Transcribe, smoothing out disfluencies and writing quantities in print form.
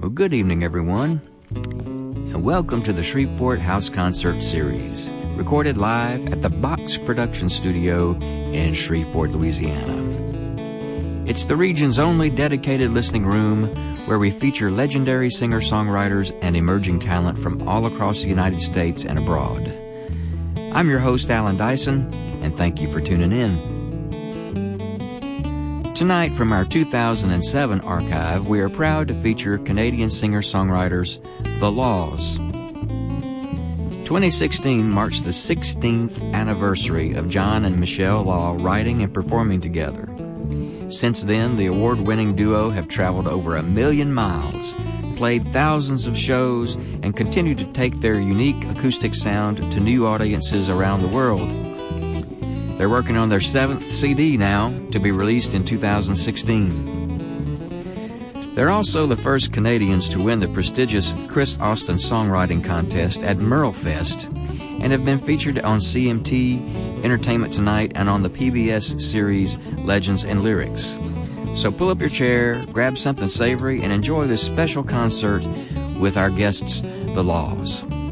Well, good evening, everyone, and welcome to the Shreveport House Concert Series, recorded live at the Box Production Studio in Shreveport, Louisiana. It's the region's only dedicated listening room where we feature legendary singer-songwriters and emerging talent from all across the United States and abroad. I'm your host, Alan Dyson, and thank you for tuning in. Tonight, from our 2007 archive, we are proud to feature Canadian singer-songwriters The Laws. 2016 marks the 16th anniversary of John and Michelle Law writing and performing together. Since then, the award-winning duo have traveled over 1 million miles, played thousands of shows, and continue to take their unique acoustic sound to new audiences around the world. They're working on their 7th CD now, to be released in 2016. They're also the first Canadians to win the prestigious Chris Austin Songwriting Contest at Merlefest, and have been featured on CMT, Entertainment Tonight, and on the PBS series Legends and Lyrics. So pull up your chair, grab something savory, and enjoy this special concert with our guests, The Laws.